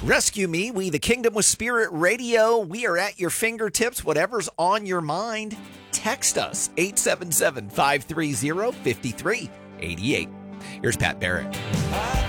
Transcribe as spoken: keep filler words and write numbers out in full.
Rescue Me, We the Kingdom with Spirit Radio. We are at your fingertips, whatever's on your mind. Text us, eight seven seven, five three zero, five three eight eight. Here's Pat Barrett.